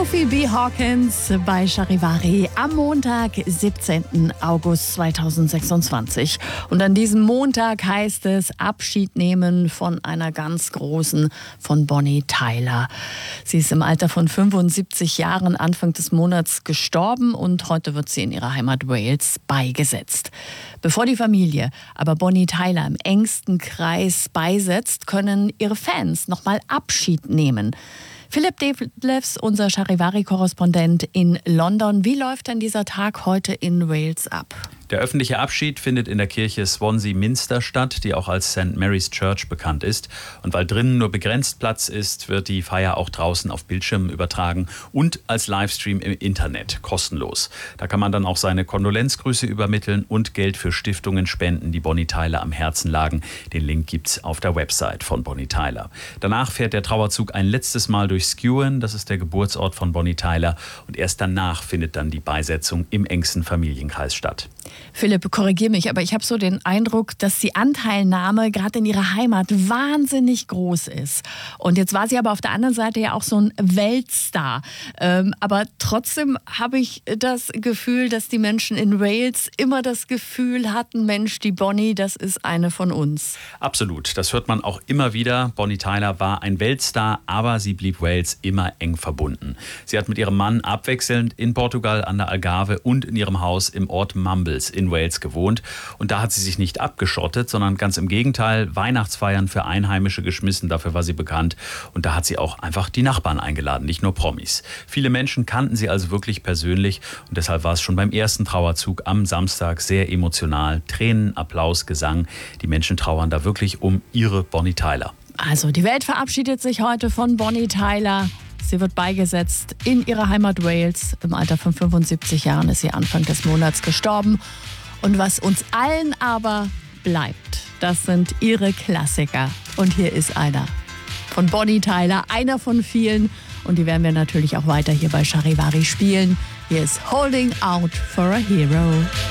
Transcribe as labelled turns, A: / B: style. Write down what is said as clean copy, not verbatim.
A: Sophie B. Hawkins bei Charivari am Montag, 17. August 2026. Und an diesem Montag heißt es Abschied nehmen von einer ganz großen, von Bonnie Tyler. Sie ist im Alter von 75 Jahren Anfang des Monats gestorben und heute wird sie in ihrer Heimat Wales beigesetzt. Bevor die Familie aber Bonnie Tyler im engsten Kreis beisetzt, können ihre Fans nochmal Abschied nehmen. Philipp Detlefs, unser Charivari-Korrespondent in London. Wie läuft denn dieser Tag heute in Wales ab?
B: Der öffentliche Abschied findet in der Kirche Swansea Minster statt, die auch als St. Mary's Church bekannt ist. Und weil drinnen nur begrenzt Platz ist, wird die Feier auch draußen auf Bildschirmen übertragen und als Livestream im Internet, kostenlos. Da kann man dann auch seine Kondolenzgrüße übermitteln und Geld für Stiftungen spenden, die Bonnie Tyler am Herzen lagen. Den Link gibt's auf der Website von Bonnie Tyler. Danach fährt der Trauerzug ein letztes Mal durch Skewen, das ist der Geburtsort von Bonnie Tyler. Und erst danach findet dann die Beisetzung im engsten Familienkreis statt.
A: Philipp, korrigier mich, aber ich habe so den Eindruck, dass die Anteilnahme gerade in ihrer Heimat wahnsinnig groß ist. Und jetzt war sie aber auf der anderen Seite ja auch so ein Weltstar. Aber trotzdem habe ich das Gefühl, dass die Menschen in Wales immer das Gefühl hatten, Mensch, die Bonnie, das ist eine von uns.
B: Absolut, das hört man auch immer wieder. Bonnie Tyler war ein Weltstar, aber sie blieb Wales immer eng verbunden. Sie hat mit ihrem Mann abwechselnd in Portugal an der Algarve und in ihrem Haus im Ort Mumbles in Wales gewohnt. Und da hat sie sich nicht abgeschottet, sondern ganz im Gegenteil Weihnachtsfeiern für Einheimische geschmissen. Dafür war sie bekannt. Und da hat sie auch einfach die Nachbarn eingeladen, nicht nur Promis. Viele Menschen kannten sie also wirklich persönlich. Und deshalb war es schon beim ersten Trauerzug am Samstag sehr emotional. Tränen, Applaus, Gesang. Die Menschen trauern da wirklich um ihre Bonnie Tyler.
A: Also die Welt verabschiedet sich heute von Bonnie Tyler. Sie wird beigesetzt in ihrer Heimat Wales. Im Alter von 75 Jahren ist sie Anfang des Monats gestorben. Und was uns allen aber bleibt, das sind ihre Klassiker. Und hier ist einer von Bonnie Tyler, einer von vielen. Und die werden wir natürlich auch weiter hier bei Charivari spielen. Hier ist Holding Out for a Hero.